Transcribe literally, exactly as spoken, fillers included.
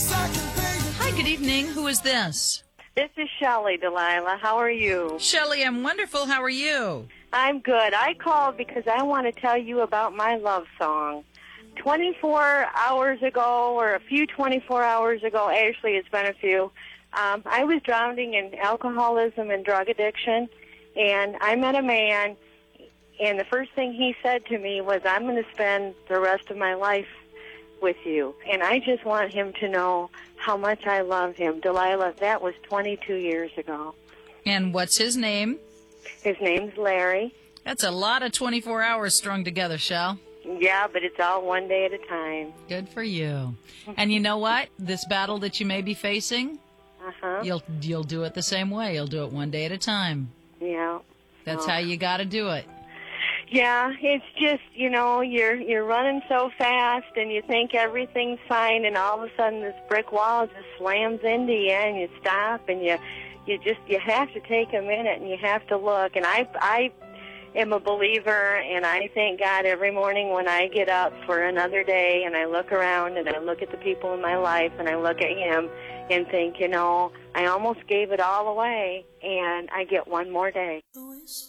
Hi, good evening. Who is this? This is Shelley, Delilah. How are you? Shelley, I'm wonderful. How are you? I'm good. I called because I want to tell you about my love song. twenty-four hours ago, or a few twenty-four hours ago, actually it's been a few, um, I was drowning in alcoholism and drug addiction, and I met a man, and the first thing he said to me was, I'm going to spend the rest of my life with you. And I just want him to know how much I love him. Delilah, that was twenty-two years ago. And what's his name? His name's Larry. That's a lot of twenty-four hours strung together, Shell. Yeah, but it's all one day at a time. Good for you. And you know what? This battle that you may be facing, uh-huh. you'll you'll do it the same way. You'll do it one day at a time. Yeah. That's oh. how you got to do it. Yeah, it's just, you know, you're you're running so fast and you think everything's fine, and all of a sudden this brick wall just slams into you and you stop, and you you just you have to take a minute and you have to look. And I I am a believer, and I thank God every morning when I get up for another day and I look around and I look at the people in my life and I look at him and think, you know, I almost gave it all away and I get one more day.